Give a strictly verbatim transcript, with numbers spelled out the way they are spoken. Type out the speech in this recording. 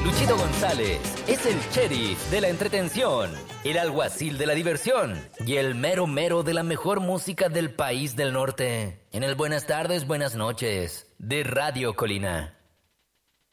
Luchito González es el sheriff de la entretención, el alguacil de la diversión y el mero mero de la mejor música del país del norte. En el Buenas tardes, buenas noches de Radio Colina.